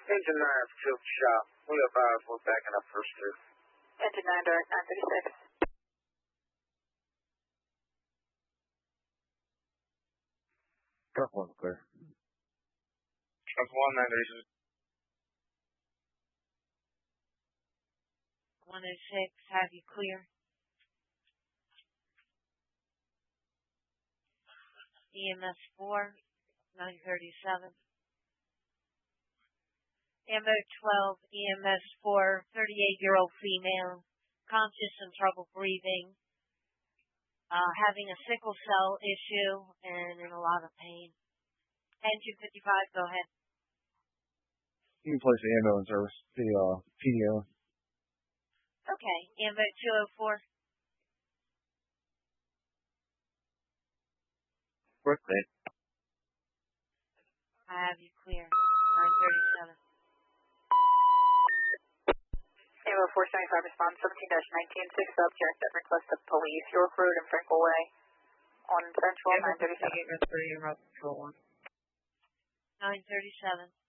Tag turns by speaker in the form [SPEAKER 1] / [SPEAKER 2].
[SPEAKER 1] Engine 9, field shop. We advise we're backing up first through.
[SPEAKER 2] Engine 9, direct 936.
[SPEAKER 3] Truck 1 clear.
[SPEAKER 1] Truck 1, 936.
[SPEAKER 4] 106, have you clear? EMS 4, 937. Ammo 12, EMS 4, 38-year-old female, conscious and trouble breathing, having a sickle cell issue and in a lot of pain. Engine 55, go ahead.
[SPEAKER 3] You can place the ammo in service. The PDO.
[SPEAKER 4] Okay, Ambo 204.
[SPEAKER 3] Brooklyn.
[SPEAKER 4] I have you clear. 937.
[SPEAKER 2] Ammo 475, respond 17-19, 6 subject at request of police, York Road and Frankel Way on Central 937.
[SPEAKER 4] 937.